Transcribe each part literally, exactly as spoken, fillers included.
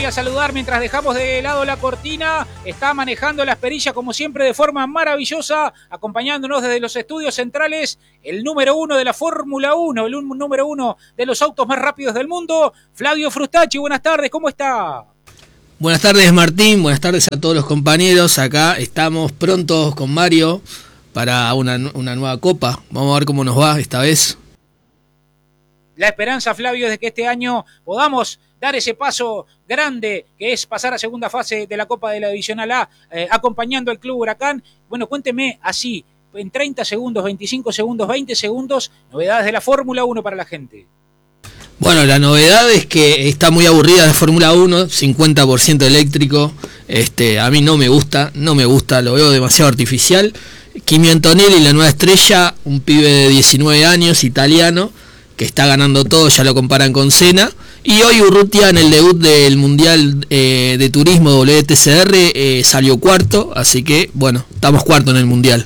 voy a saludar mientras dejamos de lado la cortina. Está manejando las perillas como siempre de forma maravillosa, acompañándonos desde los estudios centrales, el número uno de la Fórmula uno, el un, número uno de los autos más rápidos del mundo, Flavio Frustacchi. Buenas tardes, ¿cómo está? Buenas tardes, Martín, buenas tardes a todos los compañeros. Acá estamos prontos con Mario para una, una nueva copa. Vamos a ver cómo nos va esta vez. La esperanza, Flavio, es de que este año podamos dar ese paso grande que es pasar a segunda fase de la Copa de la Divisional A, eh, acompañando al Club Huracán. Bueno, cuénteme así, en treinta segundos, veinticinco segundos, veinte segundos, novedades de la Fórmula uno para la gente. Bueno, la novedad es que está muy aburrida la Fórmula uno, cincuenta por ciento eléctrico. Este, a mí no me gusta, no me gusta, lo veo demasiado artificial. Kimi Antonelli, la nueva estrella, un pibe de diecinueve años, italiano, que está ganando todo, ya lo comparan con Senna. Y hoy Urrutia, en el debut del Mundial eh, de Turismo W T C R, eh, salió cuarto, así que, bueno, estamos cuarto en el Mundial.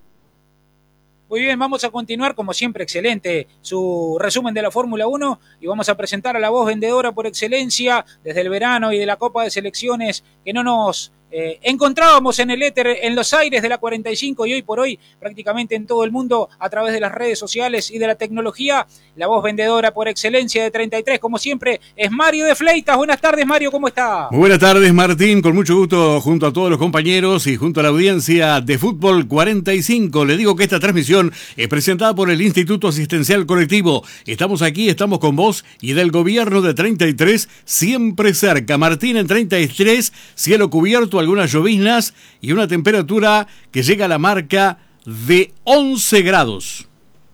Muy bien, vamos a continuar, como siempre, excelente su resumen de la Fórmula uno y vamos a presentar a la voz vendedora por excelencia desde el verano y de la Copa de Selecciones que no nos eh, encontrábamos en el éter, en los aires de la cuarenta y cinco y hoy por hoy prácticamente en todo el mundo a través de las redes sociales y de la tecnología. La voz vendedora por excelencia de treinta y tres, como siempre, es Mario de Fleitas. Buenas tardes, Mario, ¿cómo está? Muy buenas tardes, Martín, con mucho gusto junto a todos los compañeros y junto a la audiencia de Fútbol cuarenta y cinco. Le digo que esta transmisión es presentada por el Instituto Asistencial Colectivo. Estamos aquí, estamos con vos y del gobierno de treinta y tres, siempre cerca. Martín, en treinta y tres, cielo cubierto, algunas lloviznas y una temperatura que llega a la marca de once grados.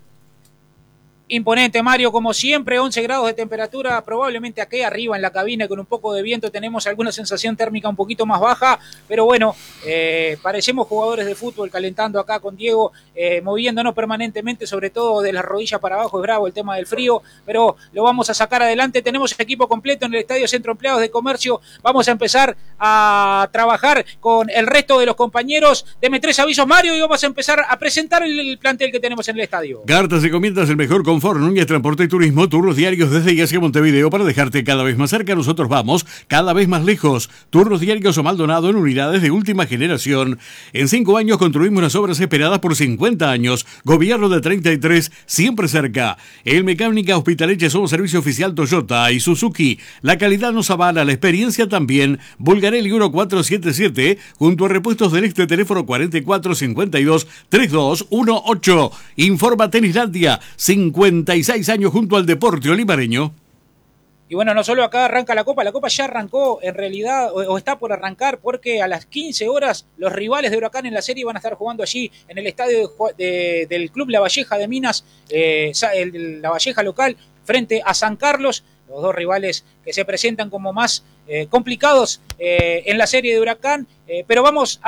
Imponente, Mario, como siempre, once grados de temperatura, probablemente aquí arriba en la cabina con un poco de viento tenemos alguna sensación térmica un poquito más baja, pero bueno, eh, parecemos jugadores de fútbol calentando acá con Diego, eh, moviéndonos permanentemente, sobre todo de las rodillas para abajo, es bravo el tema del frío, pero lo vamos a sacar adelante. Tenemos equipo completo en el Estadio Centro Empleados de Comercio, vamos a empezar a trabajar con el resto de los compañeros. Deme tres avisos, Mario, y vamos a empezar a presentar el, el plantel que tenemos en el estadio. Cartas y comienzas, el mejor confort, Núñez Transporte y Turismo, turnos diarios desde y hacia Montevideo para dejarte cada vez más cerca. Nosotros vamos cada vez más lejos. Turnos diarios o Maldonado en unidades de última generación. En cinco años construimos las obras esperadas por cincuenta años. Gobierno de treinta y tres, siempre cerca. El Mecánica Hospitaleche somos servicio oficial Toyota y Suzuki. La calidad nos avala, la experiencia también. Bulgarelli uno cuatro siete siete, junto a Repuestos del Este, teléfono cuarenta y cuatro cincuenta y dos treinta y dos dieciocho. Informa Tenislandia, cincuenta y seis años junto al deporte olivareño. Y bueno, no solo acá arranca la Copa, la Copa ya arrancó en realidad, o, o está por arrancar, porque a las quince horas los rivales de Huracán en la serie van a estar jugando allí en el estadio de, de, del Club La Valleja de Minas, eh, el, La Valleja local, frente a San Carlos, los dos rivales que se presentan como más eh, complicados eh, en la serie de Huracán, eh, pero vamos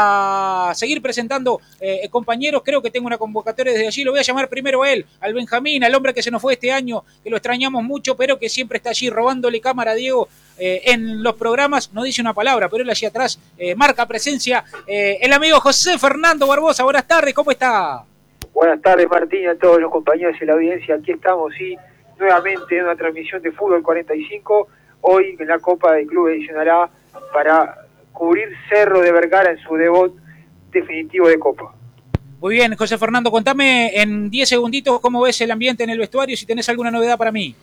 a seguir presentando eh, compañeros. Creo que tengo una convocatoria desde allí, lo voy a llamar primero a él, al Benjamín, al hombre que se nos fue este año, que lo extrañamos mucho, pero que siempre está allí robándole cámara a Diego eh, en los programas, no dice una palabra, pero él allí atrás eh, marca presencia, eh, el amigo José Fernando Barbosa. Buenas tardes, ¿cómo está? Buenas tardes, Martín, a todos los compañeros y la audiencia. Aquí estamos, sí, nuevamente en una transmisión de Fútbol cuarenta y cinco, hoy en la Copa del Club Divisional A, para cubrir Cerro de Vergara en su debut definitivo de Copa. Muy bien, José Fernando, contame en diez segunditos cómo ves el ambiente en el vestuario, si tenés alguna novedad para mí.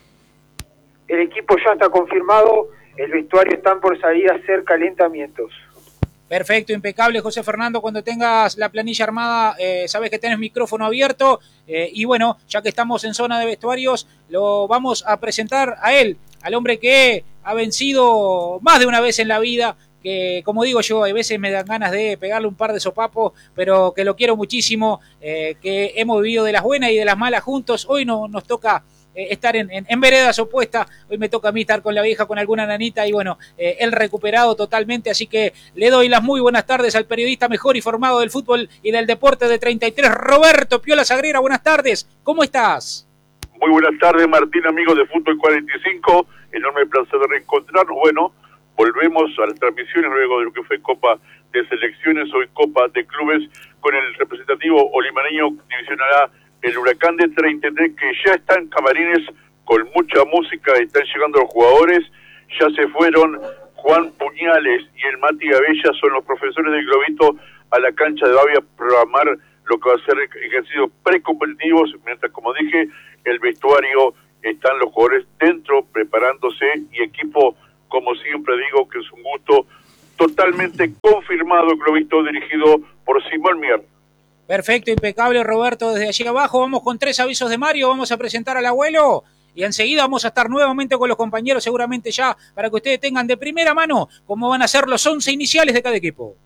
El equipo ya está confirmado, el vestuario están por salir a hacer calentamientos. Perfecto, impecable, José Fernando. Cuando tengas la planilla armada, eh, sabes que tenés micrófono abierto. Eh, y bueno, ya que estamos en zona de vestuarios, lo vamos a presentar a él, al hombre que ha vencido más de una vez en la vida, que como digo yo, a veces me dan ganas de pegarle un par de sopapos, pero que lo quiero muchísimo, eh, que hemos vivido de las buenas y de las malas juntos. Hoy no, nos toca Eh, estar en, en, en veredas opuestas, hoy me toca a mí estar con la vieja, con alguna nanita, y bueno, eh, él recuperado totalmente, así que le doy las muy buenas tardes al periodista mejor informado del fútbol y del deporte de treinta y tres, Roberto Piola Sagrera. Buenas tardes, ¿cómo estás? Muy buenas tardes, Martín, amigos de Fútbol cuarenta y cinco, enorme placer de reencontrarnos. Bueno, volvemos a las transmisiones luego de lo que fue Copa de Selecciones, hoy Copa de Clubes, con el representativo olimareño Divisional A, el Huracán de treinta y tres, que ya están camarines con mucha música, están llegando los jugadores, ya se fueron Juan Puñales y el Mati Gabella son los profesores del Globito a la cancha de Bavia a programar lo que va a ser ejercicios precompetitivos, mientras, como dije, el vestuario, están los jugadores dentro preparándose y equipo, como siempre digo, que es un gusto totalmente confirmado, el Globito dirigido por Simón Mier. Perfecto, impecable, Roberto, desde allí abajo. Vamos con tres avisos de Mario, vamos a presentar al abuelo y enseguida vamos a estar nuevamente con los compañeros, seguramente ya, para que ustedes tengan de primera mano cómo van a ser los once iniciales de cada equipo.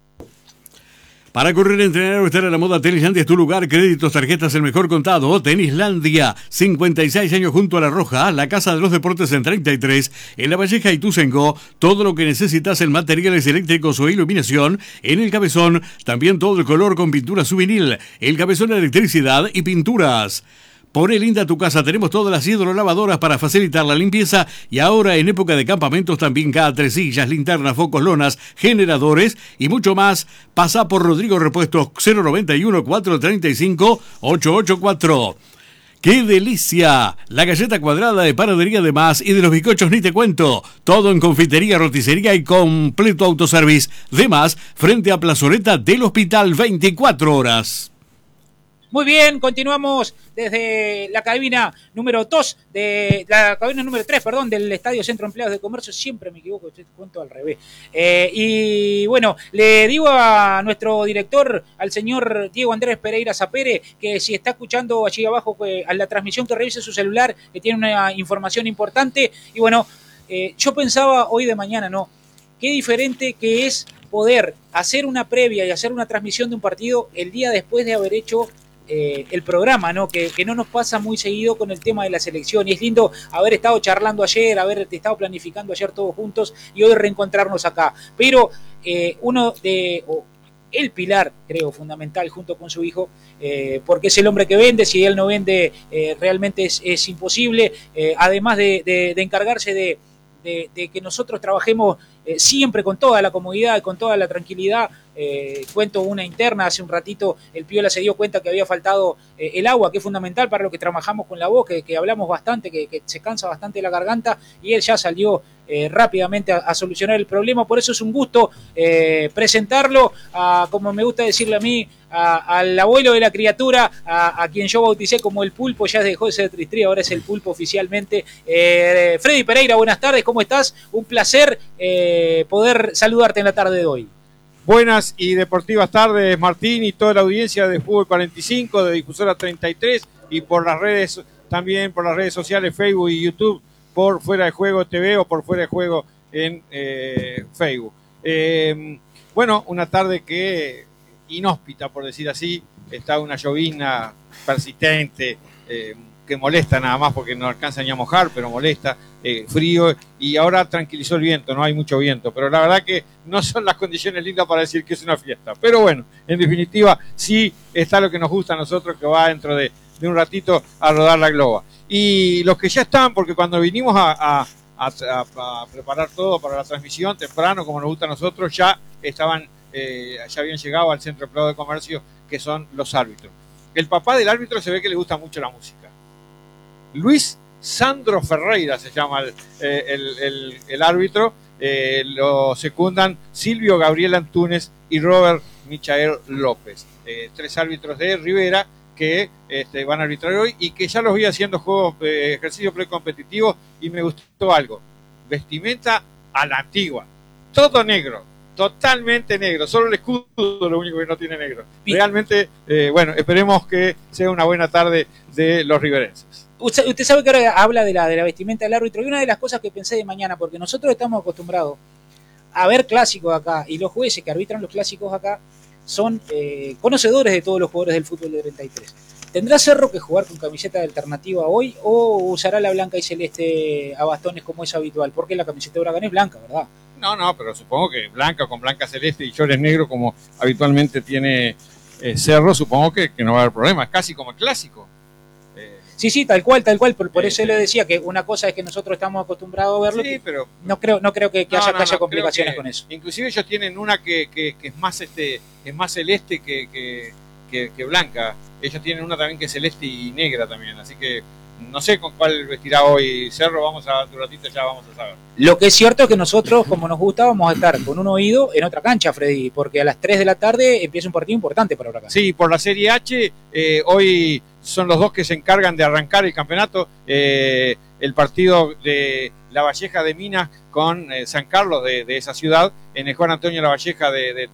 Para correr, entrenar o estar a la moda, Tenislandia es tu lugar. Créditos, tarjetas, el mejor contado. Tenislandia, cincuenta y seis años junto a La Roja, la casa de los deportes en treinta y tres, en La Valleja y Tuzengo. Todo lo que necesitas en materiales eléctricos o iluminación. En El Cabezón, también todo el color con pintura juvenil. El Cabezón, electricidad y pinturas. Pone linda tu casa, tenemos todas las hidrolavadoras para facilitar la limpieza y ahora en época de campamentos también cada tres sillas, linternas, focos, lonas, generadores y mucho más. Pasa por Rodrigo Repuestos cero noventa y uno, cuatrocientos treinta y cinco, ochocientos ochenta y cuatro. ¡Qué delicia! La galleta cuadrada de Panadería de Más y de los bizcochos ni te cuento. Todo en confitería, roticería y completo autoservice. De Más, frente a Plazoleta del Hospital, veinticuatro horas. Muy bien, continuamos desde la cabina número dos, de la cabina número tres, perdón, del Estadio Centro Empleados de Comercio. Siempre me equivoco, te cuento al revés. Eh, y bueno, le digo a nuestro director, al señor Diego Andrés Pereira Zapere, que si está escuchando allí abajo que, a la transmisión, que revise su celular, que tiene una información importante. Y bueno, eh, yo pensaba hoy de mañana, ¿no? Qué diferente que es poder hacer una previa y hacer una transmisión de un partido el día después de haber hecho Eh, el programa, ¿no? Que, que no nos pasa muy seguido con el tema de la selección, y es lindo haber estado charlando ayer, haber estado planificando ayer todos juntos y hoy reencontrarnos acá, pero eh, uno de oh, el pilar, creo, fundamental junto con su hijo, eh, porque es el hombre que vende, si él no vende eh, realmente es, es imposible, eh, además de, de, de encargarse de, de, de que nosotros trabajemos eh, siempre con toda la comodidad, con toda la tranquilidad. Eh, cuento una interna, hace un ratito el Piola se dio cuenta que había faltado eh, el agua, que es fundamental para lo que trabajamos con la voz, que, que hablamos bastante, que, que se cansa bastante la garganta, y él ya salió eh, rápidamente a, a solucionar el problema. Por eso es un gusto eh, presentarlo, a, como me gusta decirle a mí, a, al abuelo de la criatura, a, a quien yo bauticé como el Pulpo, ya dejó de ser Tristri, ahora es el Pulpo oficialmente. eh, Freddy Pereira, buenas tardes, ¿cómo estás? Un placer eh, poder saludarte en la tarde de hoy. Buenas y deportivas tardes, Martín, y toda la audiencia de Fútbol cuarenta y cinco, de Difusora treinta y tres, y por las redes, también por las redes sociales, Facebook y YouTube, por Fuera de Juego T V o por Fuera de Juego en eh, Facebook. Eh, bueno, una tarde que inhóspita, por decir así, está una llovizna persistente, eh, que molesta nada más porque no alcanza ni a mojar, pero molesta, eh, frío, y ahora tranquilizó el viento, no hay mucho viento, pero la verdad que no son las condiciones lindas para decir que es una fiesta. Pero bueno, en definitiva, sí está lo que nos gusta a nosotros, que va dentro de, de un ratito a rodar la globa. Y los que ya están, porque cuando vinimos a, a, a, a preparar todo para la transmisión, temprano, como nos gusta a nosotros, ya estaban, eh, ya habían llegado al Centro Empleado de Comercio, que son los árbitros. El papá del árbitro se ve que le gusta mucho la música. Luis Sandro Ferreira se llama el, el, el, el árbitro, eh, lo secundan Silvio Gabriel Antunes y Robert Michael López, eh, tres árbitros de Rivera que este, van a arbitrar hoy y que ya los vi haciendo juegos, eh, ejercicios precompetitivos, y me gustó algo, vestimenta a la antigua, todo negro, totalmente negro, solo el escudo lo único que no tiene negro. Realmente, eh, bueno, esperemos que sea una buena tarde de los riverenses. Usted, usted sabe que ahora habla de la, de la vestimenta del árbitro, y una de las cosas que pensé de mañana, porque nosotros estamos acostumbrados a ver clásicos acá, y los jueces que arbitran los clásicos acá son eh, conocedores de todos los jugadores del fútbol de treinta y tres. ¿Tendrá Cerro que jugar con camiseta de alternativa hoy, o usará la blanca y celeste a bastones como es habitual? Porque la camiseta de Huracán es blanca, ¿verdad? No, no, pero supongo que blanca con blanca celeste y shorts negro, como habitualmente tiene eh, Cerro, supongo que, que no va a haber problema, es casi como el clásico. Sí, sí, tal cual, tal cual, por, por eso le decía que una cosa es que nosotros estamos acostumbrados a verlo, sí, pero no creo, no creo que, que no, haya, no, que haya no, complicaciones que, con eso. Inclusive ellos tienen una que, que, que es más este, es más celeste que, que, que, que blanca. Ellos tienen una también que es celeste y negra también, así que no sé con cuál vestirá hoy Cerro, vamos a, un ratito ya vamos a saber. Lo que es cierto es que nosotros, como nos gusta, vamos a estar con un oído en otra cancha, Freddy, porque a las tres de la tarde empieza un partido importante para Huracán. Sí, por la Serie H, eh, hoy son los dos que se encargan de arrancar el campeonato, eh, el partido de La Valleja de Minas con eh, San Carlos de, de esa ciudad, en el Juan Antonio La Valleja de, de,